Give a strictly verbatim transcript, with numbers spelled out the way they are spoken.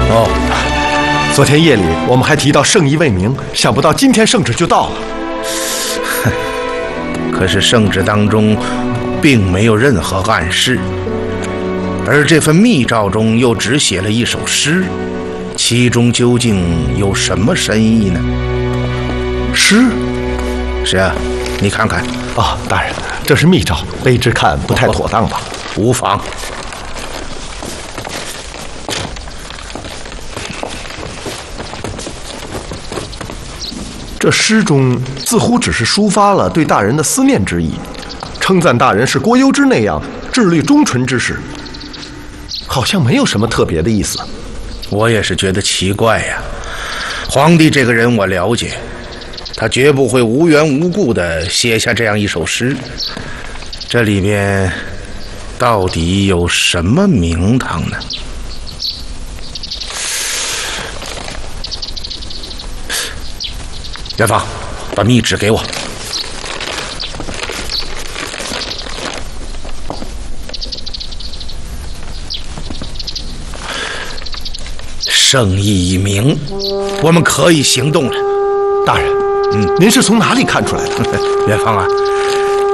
哦，昨天夜里我们还提到圣意未明，想不到今天圣旨就到了。 可是圣旨当中并没有任何暗示，而这份密诏中又只写了一首诗，其中究竟有什么深意呢？ 诗？ 是啊，你看看。 啊，大人，这是密诏，卑职看不太妥当吧？ 无妨。 这诗中似乎只是抒发了对大人的思念之意，称赞大人是郭攸之那样志虑忠纯之士，好像没有什么特别的意思。 我也是觉得奇怪呀。皇帝这个人我了解，他绝不会无缘无故地写下这样一首诗，这里边到底有什么名堂呢？元芳，把密旨给我。圣意已明，我们可以行动了。 大人，嗯，您是从哪里看出来的？ 元芳啊，